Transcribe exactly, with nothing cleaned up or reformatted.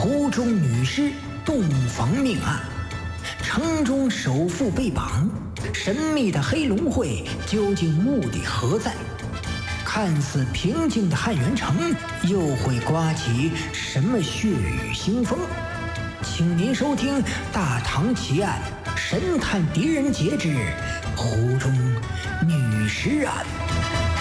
湖中女尸洞房命案，城中首富被绑，神秘的黑龙会究竟目的何在？看似平静的汉源城又会刮起什么血雨腥风？请您收听《大唐奇案神探狄仁杰之湖中女尸案》。